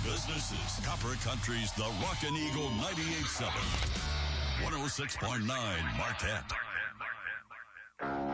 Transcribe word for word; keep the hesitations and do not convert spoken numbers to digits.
businesses. Copper Country's The Rockin' Eagle ninety-eight point seven. one oh six point nine Marquette.